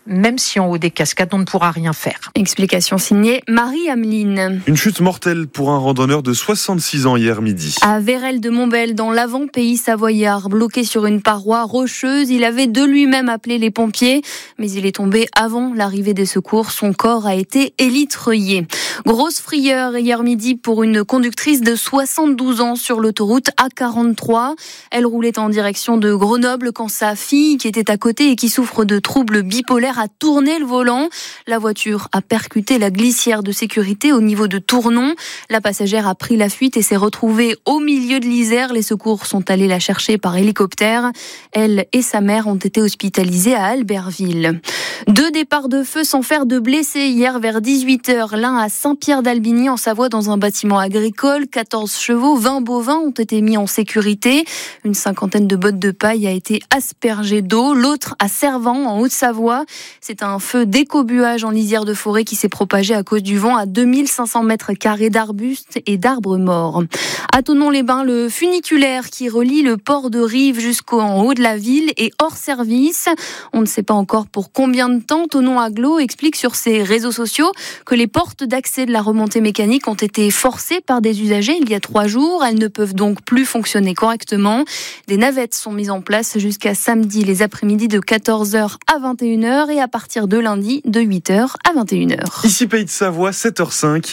même si en haut des cascades, on ne pourra rien faire. Explication signée Marie-Ameline. Une chute mortelle pour un randonneur de 66 ans hier midi. À Vérel-de-Montbel, dans l'avant-pays savoyard, bloqué sur une paroi rocheuse, il avait de lui-même appelé les pompiers, mais il est tombé avant l'arrivée des secours. Son corps a été élitreillé. Grosse frayeur hier midi pour une conductrice de 72 ans sur l'autoroute A43. Elle roulait en direction de Grenoble quand sa fille, qui était à côté et qui souffre de troubles bipolaires, a tourné le volant. La voiture a percuté la glissière de sécurité au niveau de Tournon. La passagère a pris la fuite et s'est retrouvée au milieu de l'Isère. Les secours sont allés la chercher par hélicoptère. Elle et sa mère ont été hospitalisées à Albertville. 2 départs de feu sans faire de blessés hier vers 18h. L'un à Saint-Pierre-d'Albigny en Savoie dans un bâtiment agricole. 14 chevaux, 20 bovins ont été mis en sécurité. Une 50aine de bottes de paille a été aspergée d'eau. L'autre à Servan en Haute-Savoie. C'est un feu d'écobuage en lisière de forêt qui s'est propagé à cause du vent à 2500 mètres carrés d'arbustes et d'arbres morts. À Thonon-les-Bains, le funiculaire qui relie le port de Rive jusqu'en haut de la ville est hors service. On ne sait pas encore pour combien de temps. Thonon Agglo explique sur ses réseaux sociaux que les portes d'accès de la remontée mécanique ont été forcées par des usagers il y a 3 jours. Elles ne peuvent donc plus fonctionner correctement. Des navettes sont mises en place jusqu'à samedi les après-midi de 14h à 21h et à partir de lundi de 8h à 21h. Ici Pays de Savoie, 7h05,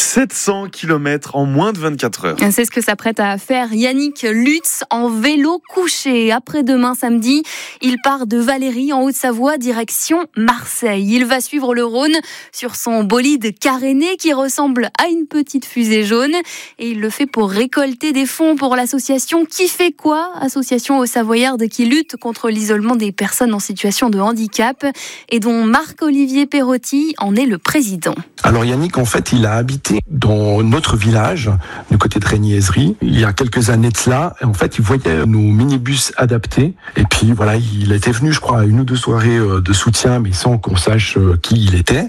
700 km en moins de 24 heures. C'est ce que s'apprête à faire Yannick Lutz en vélo couché. Après-demain samedi, il part de Valérie en Haute-Savoie direction Marseille. Il va suivre le Rhône sur son bolide caréné qui ressemble à une petite fusée jaune et il le fait pour récolter des fonds pour l'association Qui fait quoi, association haut-savoyarde qui lutte contre l'isolement des personnes en situation de handicap et dont Marc-Olivier Perrotti en est le président. Alors Yannick, en fait, il a habité dans notre village, du côté de Régniézerie, il y a quelques années de cela. Et en fait, il voyait nos minibus adaptés. Et puis voilà, il était venu, je crois, à 1 ou 2 soirées de soutien, mais sans qu'on sache qui il était,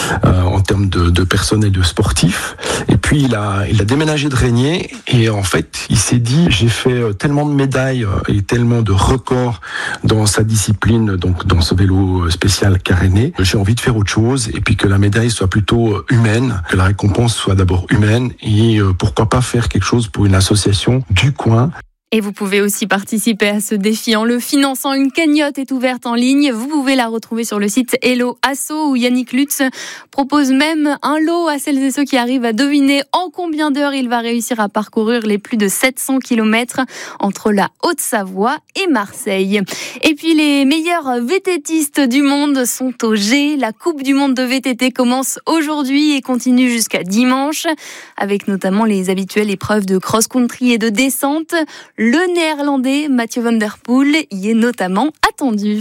en termes de personnel de sportif. Et puis il a déménagé de Régnier. Et en fait, il s'est dit, j'ai fait tellement de médailles et tellement de records dans sa discipline, donc dans ce vélo spécial caréné, j'ai envie de faire autre chose. Et puis que la médaille soit plutôt humaine, que la récompense soit d'abord humaine et pourquoi pas faire quelque chose pour une association du coin. Et vous pouvez aussi participer à ce défi en le finançant. Une cagnotte est ouverte en ligne. Vous pouvez la retrouver sur le site Hello Asso où Yannick Lutz propose même un lot à celles et ceux qui arrivent à deviner en combien d'heures il va réussir à parcourir les plus de 700 km entre la Haute-Savoie et Marseille. Et puis les meilleurs VTTistes du monde sont au G. La Coupe du monde de VTT commence aujourd'hui et continue jusqu'à dimanche avec notamment les habituelles épreuves de cross-country et de descente. Le Néerlandais Mathieu van der Poel y est notamment attendu.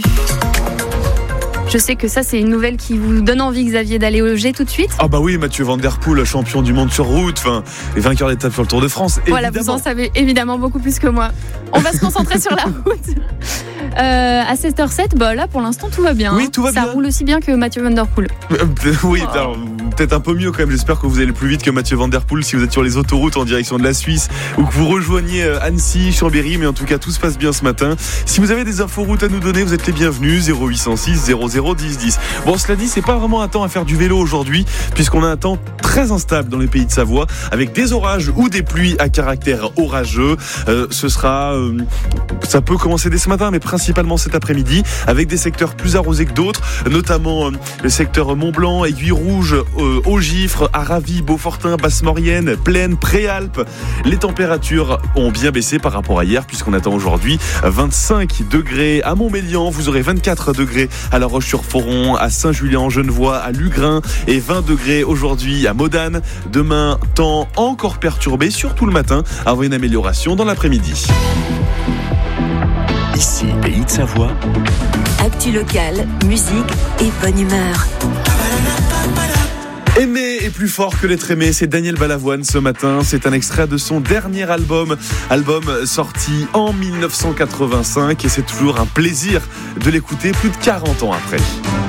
Je sais que ça, c'est une nouvelle qui vous donne envie, Xavier, d'aller au G tout de suite. Ah bah oui, Mathieu van der Poel, champion du monde sur route, et vainqueur d'étape sur le Tour de France. Voilà, évidemment. Vous en savez évidemment beaucoup plus que moi. On va se concentrer sur la route. À 7h07, là pour l'instant tout va bien. Oui, tout va bien. Ça roule aussi bien que Mathieu van der Poel. Oui, alors, peut-être un peu mieux quand même. J'espère que vous allez plus vite que Mathieu van der Poel si vous êtes sur les autoroutes en direction de la Suisse ou que vous rejoignez Annecy, Chambéry. Mais en tout cas, tout se passe bien ce matin. Si vous avez des infos routes à nous donner, vous êtes les bienvenus. 0806 00 10 10. Bon, cela dit, c'est pas vraiment un temps à faire du vélo aujourd'hui, puisqu'on a un temps très instable dans les Pays de Savoie, avec des orages ou des pluies à caractère orageux. Ça peut commencer dès ce matin, mais principalement cet après-midi, avec des secteurs plus arrosés que d'autres, notamment le secteur Mont-Blanc, Aiguille-Rouge, Haut-Gifre, Aravis, Beaufortin, Basse-Maurienne, Plaine, Préalpes. Les températures ont bien baissé par rapport à hier, puisqu'on attend aujourd'hui 25 degrés à Montmélian, vous aurez 24 degrés à La Roche-sur-Foron, à Saint-Julien-en-Genevois, à Lugrin et 20 degrés aujourd'hui à Modane. Demain, temps encore perturbé, surtout le matin, avant une amélioration dans l'après-midi. Ici, Pays de Savoie. Actu locale, musique et bonne humeur. Aimer est plus fort que l'être aimé, c'est Daniel Balavoine ce matin. C'est un extrait de son dernier album sorti en 1985 et c'est toujours un plaisir de l'écouter plus de 40 ans après.